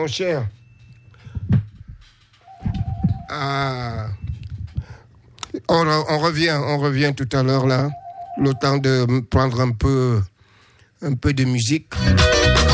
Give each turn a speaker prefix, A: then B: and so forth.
A: mon cher. On revient tout à l'heure là. Le temps de prendre un peu de musique.